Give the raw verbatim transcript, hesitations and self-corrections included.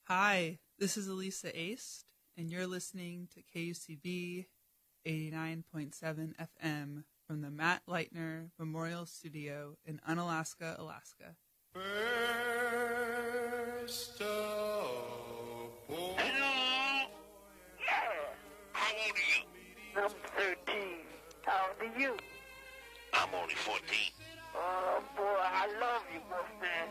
Hi, this is Elisa Aist, and you're listening to K U C B eighty-nine point seven F M from the Matt Leitner Memorial Studio in Unalaska, Alaska. First of all. Hello? Yeah. How old are you? I'm thirteen. How old are you? I'm only fourteen. Oh, boy, I love you, Wolfman.